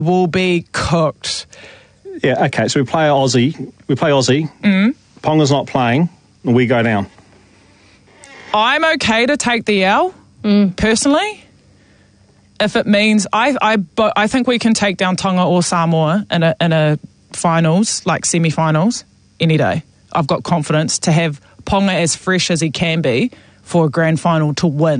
will be cooked. Yeah, okay, so we play Aussie. Ponga's not playing, and we go down. I'm okay to take the L, personally, if it means I think we can take down Tonga or Samoa in a finals, like semi-finals, any day. I've got confidence to have Ponga as fresh as he can be for a grand final to win.